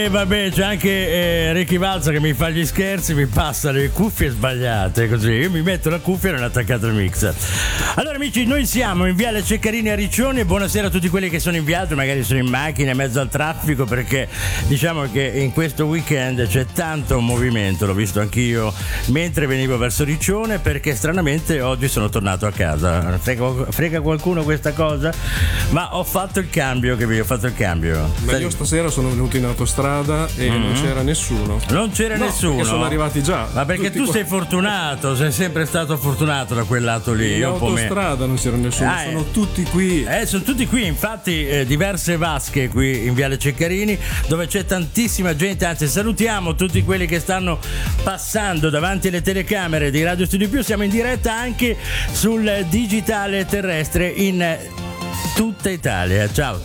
E vabbè, c'è anche Ricky Valza che mi fa gli scherzi, mi passa le cuffie sbagliate, così io mi metto la cuffia e non è attaccata al mixer. Allora amici, noi siamo in Viale Ceccarini a Riccione e buonasera a tutti quelli che sono in viaggio, magari sono in macchina in mezzo al traffico, perché diciamo che in questo weekend c'è tanto movimento, l'ho visto anch'io mentre venivo verso Riccione, perché stranamente oggi sono tornato a casa. Frega qualcuno questa cosa? Ma ho fatto il cambio, capito? Ho fatto il cambio. Ma io stasera sono venuto in autostrada e non c'era nessuno. Non c'era nessuno? Perché sono arrivati già. Ma perché tutti tu qua. sei fortunato, sei sempre stato fortunato da quel lato lì. In autostrada non c'era nessuno, sono tutti qui. Sono tutti qui, infatti diverse vasche qui in Viale Ceccarini dove c'è tantissima gente, anzi salutiamo tutti quelli che stanno passando davanti alle telecamere di Radio Studio Più. Siamo in diretta anche sul digitale terrestre in tutta Italia. Ciao.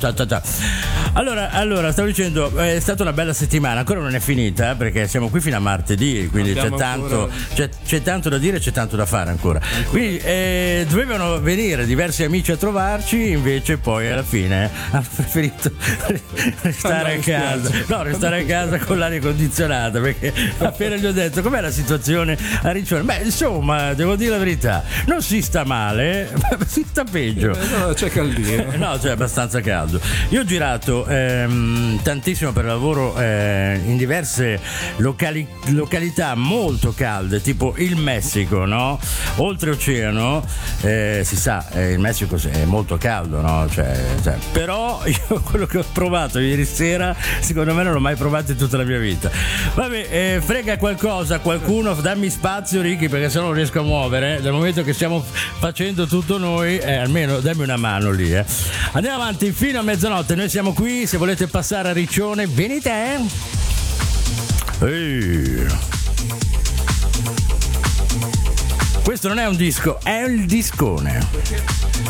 Allora, stavo dicendo, è stata una bella settimana, ancora non è finita perché siamo qui fino a martedì, quindi c'è tanto da dire, c'è tanto da fare ancora. Quindi dovevano venire diversi amici a trovarci, invece poi alla fine hanno preferito restare a casa. No, restare a casa con l'aria condizionata, perché appena gli ho detto com'è la situazione a Riccione, beh insomma devo dire la verità, non si sta male, ma si sta peggio. No, c'è caldino. No, c'è abbastanza caldo. Io ho girato tantissimo per lavoro in diverse località molto calde, tipo il Messico, no? Oltreoceano, si sa, il Messico è molto caldo, no? Cioè, però io quello che ho provato ieri sera, secondo me non l'ho mai provato in tutta la mia vita. Vabbè, frega qualcosa, qualcuno, dammi spazio Ricky, perché sennò non riesco a muovere. Dal momento che stiamo facendo tutto noi, almeno dammi una mano lì. Andiamo avanti fino a mezzanotte, noi siamo qui. Se volete passare a Riccione, venite. Questo non è un disco, è il discone.